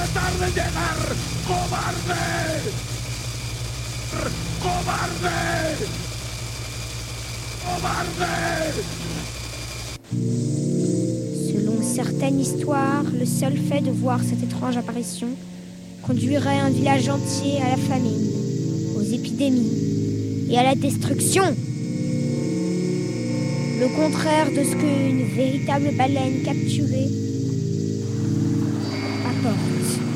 tratar de llegar! ¡Cobarde! ¡Cobarde! ¡Cobarde! Selon certaines histoires, le seul fait de voir cette étrange apparition conduirait un village entier à la famine, aux épidémies et à la destruction. Le contraire de ce qu'une véritable baleine capturée apporte.